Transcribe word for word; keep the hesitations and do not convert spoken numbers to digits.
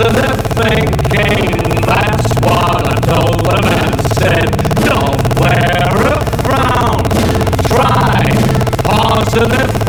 positive thinking, that's what I told them and said, don't wear a frown, try positive